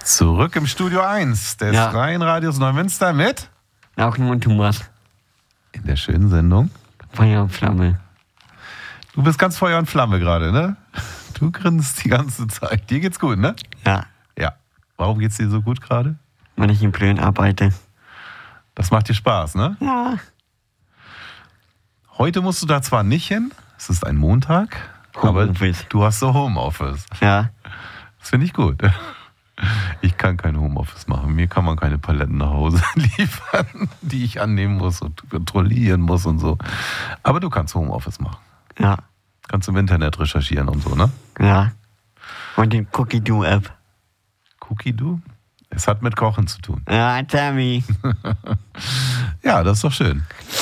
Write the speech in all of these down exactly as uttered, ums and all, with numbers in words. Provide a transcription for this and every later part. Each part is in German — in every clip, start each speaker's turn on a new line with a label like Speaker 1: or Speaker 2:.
Speaker 1: Zurück im Studio eins des
Speaker 2: Ja.
Speaker 1: Freien Radios Neumünster mit
Speaker 2: Auch nur Thomas.
Speaker 1: in der schönen Sendung.
Speaker 2: Feuer und Flamme.
Speaker 1: Du bist ganz Feuer und Flamme gerade, ne? Du grinst die ganze Zeit. Dir geht's gut, ne?
Speaker 2: Ja,
Speaker 1: Ja. Warum geht's dir so gut gerade?
Speaker 2: wenn ich in Plön arbeite.
Speaker 1: Das macht dir Spaß, ne?
Speaker 2: Ja.
Speaker 1: Heute musst du da zwar nicht hin, es ist ein Montag, aber
Speaker 2: Homeoffice.
Speaker 1: du hast so Homeoffice.
Speaker 2: Ja.
Speaker 1: Das finde ich gut. Ich kann kein Homeoffice machen. Mir kann man keine Paletten nach Hause liefern, die ich annehmen muss und kontrollieren muss und so. Aber du kannst Homeoffice machen.
Speaker 2: Ja.
Speaker 1: Kannst im Internet recherchieren und so, ne?
Speaker 2: Ja. Und den Cookie-Do-App.
Speaker 1: Cookie-Do? Es hat mit Kochen zu tun.
Speaker 2: Ja, Tammy.
Speaker 1: Ja, das ist doch schön.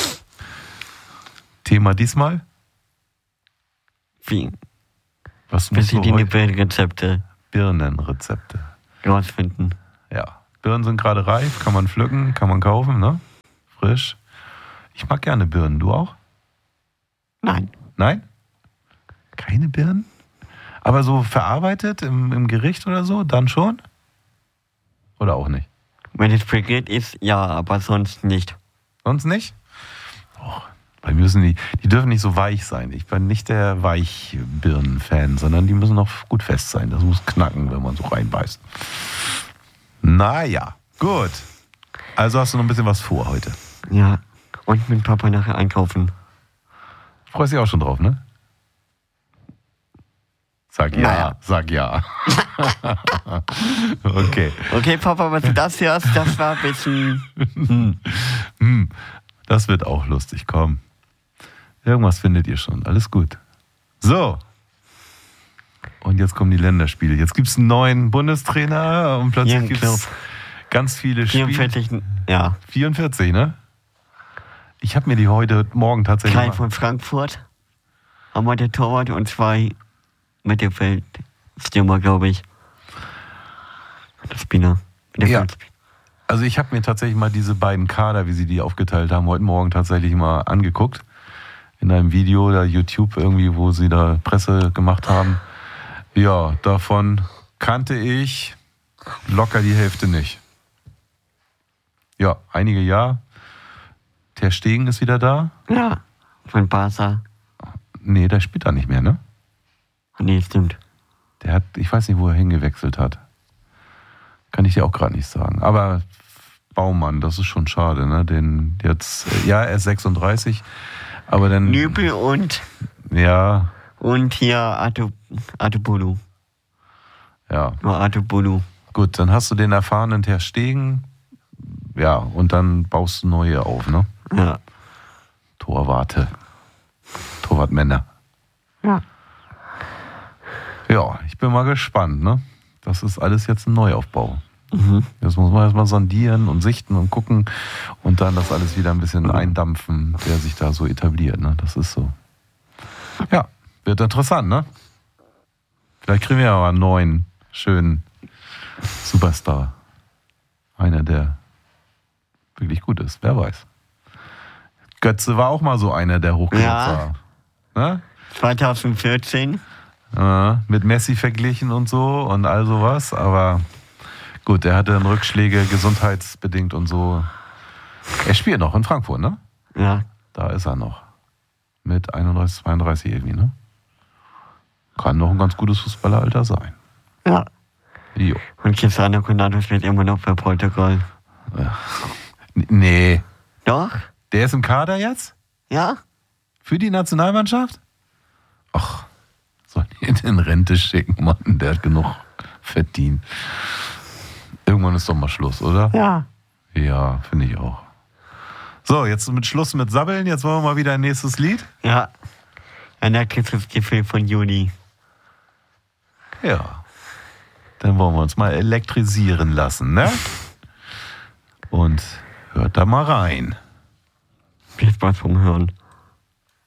Speaker 1: Thema diesmal?
Speaker 2: Wie?
Speaker 1: Was musst du
Speaker 2: Verschiedene
Speaker 1: heute?
Speaker 2: Birnenrezepte
Speaker 1: Birnenrezepte.
Speaker 2: rausfinden.
Speaker 1: Ja. Birnen sind gerade reif, kann man pflücken, kann man kaufen, ne? Frisch. Ich mag gerne Birnen. Du auch?
Speaker 2: Nein.
Speaker 1: Nein? Keine Birnen? Aber so verarbeitet im, im Gericht oder so, dann schon? Oder auch nicht?
Speaker 2: Wenn es frittiert ist, ja, aber sonst nicht.
Speaker 1: Sonst nicht? Oh, weil müssen die, die dürfen nicht so weich sein. Ich bin nicht der Weichbirnen-Fan, sondern die müssen noch gut fest sein. Das muss knacken, wenn man so reinbeißt. Naja, gut. Also hast du noch ein bisschen was vor heute.
Speaker 2: Ja. Und mit Papa nachher einkaufen.
Speaker 1: Freust dich auch schon drauf, ne? Sag ja,
Speaker 2: Naja.
Speaker 1: sag ja. Okay.
Speaker 2: Okay, Papa, was du das hörst, das war ein bisschen... Hm.
Speaker 1: Hm, das wird auch lustig, komm. Irgendwas findet ihr schon, alles gut. So. Und jetzt kommen die Länderspiele. Jetzt gibt es einen neuen Bundestrainer und plötzlich
Speaker 2: Jürgen
Speaker 1: gibt es
Speaker 2: Klopp.
Speaker 1: ganz viele Spiele.
Speaker 2: vierundvierzig, ja.
Speaker 1: vierundvierzig, ne? Ich habe mir die heute Morgen tatsächlich
Speaker 2: Drei
Speaker 1: mal-
Speaker 2: von Frankfurt. Haben wir der Torwart und zwei Mittelfeldstürmer, glaube ich. Der Spinner. Der
Speaker 1: Ja.
Speaker 2: Fünf-
Speaker 1: Also ich habe mir tatsächlich mal diese beiden Kader, wie sie die aufgeteilt haben, heute Morgen tatsächlich mal angeguckt. In einem Video, da YouTube irgendwie, wo sie da Presse gemacht haben. Ja, davon kannte ich locker die Hälfte nicht. Ja, einige ja. Ter Stegen ist wieder da.
Speaker 2: Ja. Von Barca.
Speaker 1: Nee, der spielt da nicht mehr, ne?
Speaker 2: Nee, stimmt.
Speaker 1: Der hat, ich weiß nicht, wo er hingewechselt hat. Kann ich dir auch gerade nicht sagen. Aber Baumann, das ist schon schade, ne? Den jetzt, ja, er ist sechsunddreißig, aber dann.
Speaker 2: Nübel und,
Speaker 1: Ja,
Speaker 2: und hier Atu, Atubulu.
Speaker 1: ja.
Speaker 2: Nur Atubulu.
Speaker 1: Gut, dann hast du den erfahrenen Ter Stegen. Ja, und dann baust du neue auf, ne?
Speaker 2: Ja.
Speaker 1: Torwarte. Torwartmänner.
Speaker 2: Ja.
Speaker 1: Ja, ich bin mal gespannt, ne? Das ist alles jetzt ein Neuaufbau.
Speaker 2: Mhm.
Speaker 1: Das muss man erstmal sondieren und sichten und gucken und dann das alles wieder ein bisschen eindampfen, der sich da so etabliert, ne? Das ist so. Ja, wird interessant, ne? Vielleicht kriegen wir ja mal einen neuen, schönen Superstar. Einer, der wirklich gut ist, wer weiß. Götze war auch mal so einer, der hochgelobt
Speaker 2: Ja.
Speaker 1: war. Ne?
Speaker 2: zwanzig vierzehn.
Speaker 1: Ja, mit Messi verglichen und so und all sowas, aber gut, er hatte dann Rückschläge, gesundheitsbedingt und so. Er spielt noch in Frankfurt, ne?
Speaker 2: Ja.
Speaker 1: Da ist er noch. Mit einunddreißig, zweiunddreißig irgendwie, ne? Kann noch ein ganz gutes Fußballeralter sein.
Speaker 2: Ja.
Speaker 1: Jo.
Speaker 2: Und Cristiano Ronaldo spielt immer noch für Portugal.
Speaker 1: N- Nee.
Speaker 2: Doch?
Speaker 1: Der ist im Kader jetzt?
Speaker 2: Ja?
Speaker 1: Für die Nationalmannschaft? Ach, soll ihn in Rente schicken, Mann. Der hat genug verdient. Irgendwann ist doch mal Schluss, oder?
Speaker 2: Ja.
Speaker 1: Ja, finde ich auch. So, jetzt mit Schluss mit Sabbeln. Jetzt wollen wir mal wieder ein nächstes Lied.
Speaker 2: Ja. Ein aktives Gefühl von Juni.
Speaker 1: Ja. Dann wollen wir uns mal elektrisieren lassen, ne? Und hört da mal rein.
Speaker 2: Viel Spaß vom Hören.